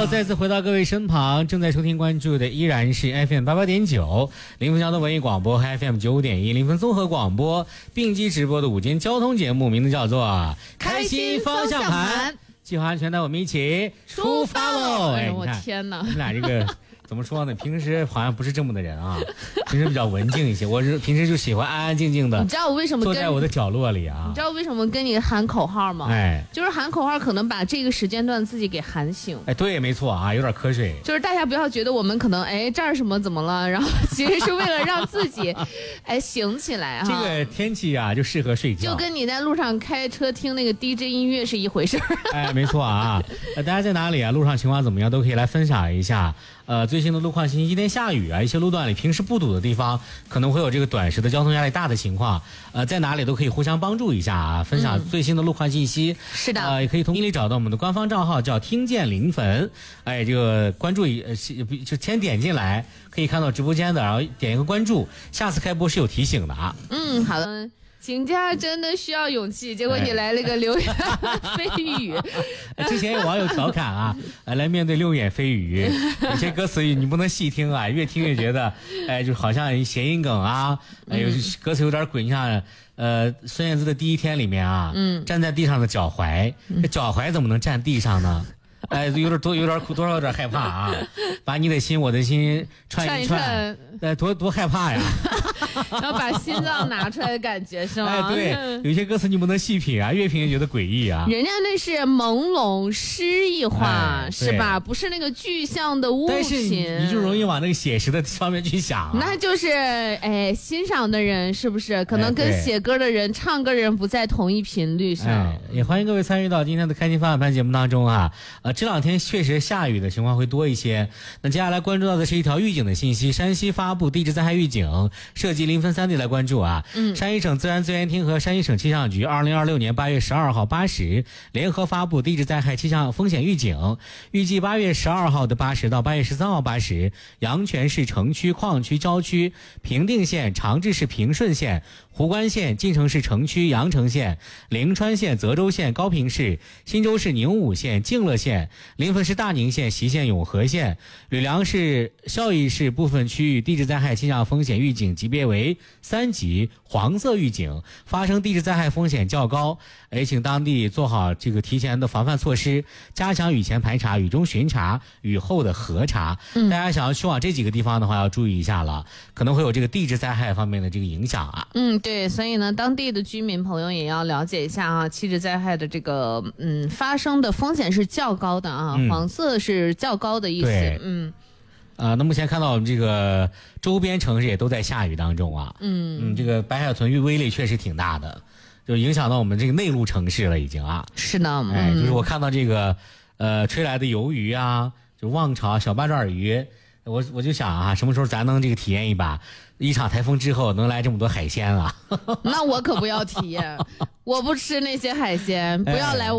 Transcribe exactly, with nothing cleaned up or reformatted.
再次回到各位身旁，正在收听关注的依然是 F M 八八点九临汾交通文艺广播和 F M 九五点一临汾综合广播并机直播的午间交通节目，名字叫做开心方向盘，系好安全带，我们一起出发喽！ 哎，我天哪， 我们俩这个怎么说呢？平时好像不是这么的人啊，平时比较文静一些。我是平时就喜欢安安静静的， 你知道我为什么坐在我的角落里啊？ 你知道为什么跟你喊口号吗？ 哎， 就是喊口号可能把这个时间段自己给喊醒。 哎，对，没错啊，有点瞌睡。 就是大家不要觉得我们可能哎这儿什么怎么了，然后其实是为了让自己哎醒起来哈。 这个天气啊，就适合睡觉， 就跟你在路上开车听那个 D J 音乐是一回事儿。 哎，没错啊。呃，大家在哪里啊？路上情况怎么样？都可以来分享一下。呃，最新的路况信息，今天下雨啊，一些路段里平时不堵的地方可能会有这个短时的交通压力大的情况。呃，在哪里都可以互相帮助一下啊，分享最新的路况信息。 嗯、是的， 呃，也可以从这里找到我们的官方账号，叫听见临汾。哎，这个关注一，呃，就先点进来，可以看到直播间的，然后点一个关注，下次开播是有提醒的啊。 嗯，好的。请假真的需要勇气，结果你来了个流言蜚语。 之前有网友调侃啊，来面对流言蜚语，有些歌词你不能细听啊，越听越觉得，哎，就好像谐音梗啊，哎，有歌词有点鬼，你像呃孙燕姿的第一天里面啊，嗯，站在地上的脚踝，这脚踝怎么能站地上呢？哎，有点多，有点多少有点害怕啊！把你的心，我的心串一串，哎，多多害怕呀！ 然后把心脏拿出来的感觉是吗？ 哎，对，有些歌词你不能细品啊，越品越觉得诡异啊。 人家那是朦胧诗意化，哎、是吧？不是那个具象的物品。 但是你你就容易往那个写实的方面去想、啊。 那就是哎，欣赏的人是不是可能跟写歌的人、哎、唱歌的人不在同一频率上？ 哎，也欢迎各位参与到今天的开心方向盘节目当中啊！呃。这两天确实下雨的情况会多一些。那接下来关注到的是一条预警的信息，山西发布地质灾害预警，涉及临汾三地来关注啊。嗯，山西省自然资源厅和山西省气象局二零二六年八月十二号八时联合发布地质灾害气象风险预警，预计八月十二号的八时到八月十三号八时，阳泉市城区、矿区、郊区、平定县、长治市平顺县、湖关县、晋城市城区、阳城县、灵川县、泽州县、高平市、新州市宁武县、静乐县、临汾市大宁县、隰县、永和县、吕梁市、孝义市部分区域地质灾害气象风险预警级别为三级黄色预警，发生地质灾害风险较高，也请当地做好这个提前的防范措施，加强雨前排查、雨中巡查、雨后的核查。嗯、大家想要去往这几个地方的话，要注意一下了，可能会有这个地质灾害方面的这个影响啊。 嗯，对，所以呢，当地的居民朋友也要了解一下啊，地质灾害的这个嗯发生的风险是较高的啊，嗯、黄色是较高的意思。嗯。 啊、呃，那目前看到我们这个周边城市也都在下雨当中啊。嗯嗯，这个白海豚威力确实挺大的，就影响到我们这个内陆城市了，已经啊。 是的，嗯、 哎，就是我看到这个呃吹来的鱿鱼啊，就旺潮、小八爪鱼，我我就想啊，什么时候咱能这个体验一把，一场台风之后能来这么多海鲜啊？ 那我可不要体验，我不吃那些海鲜，不要来我。